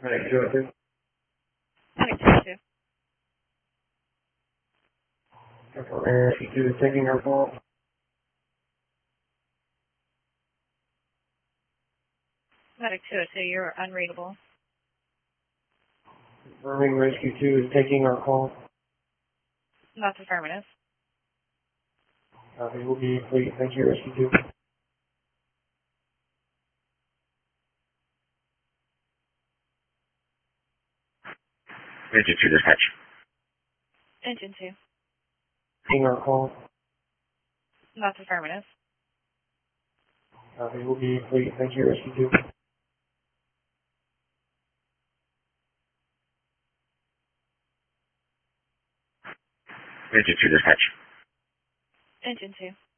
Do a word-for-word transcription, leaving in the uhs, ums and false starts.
Medic two oh two. Medic two oh two. Rescue two is taking our call. Medic two oh two, you're unreadable. Confirming Rescue two is taking our call. Not affirmative. Copy will be complete. Thank you, Rescue two. Engine two dispatch. Engine two. Taking our call. Not affirmative. Copy will be complete. Thank you, Rescue two. Engine two dispatch. Engine two.